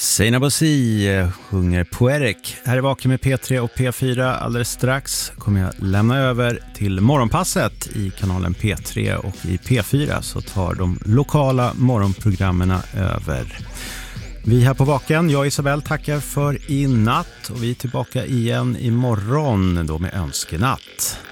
Seinabo sjunger Poetic. Här är Vaken med P3 och P4. Alldeles strax kommer jag lämna över till morgonpasset i kanalen P3 och i P4, så tar de lokala morgonprogrammerna över. Vi här på Vaken, jag och Isabel tackar för i natt och vi är tillbaka igen imorgon då med önskenatt.